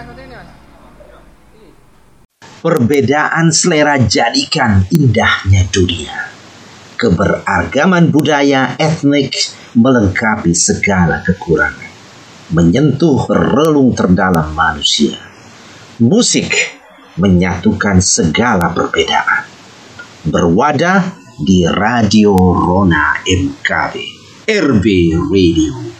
Perbedaan selera jadikan indahnya dunia. Keberagaman budaya etnik melengkapi segala kekurangan, menyentuh relung terdalam manusia. Musik menyatukan segala perbedaan. Berwadah di Radio Rona MKB, RB Radio.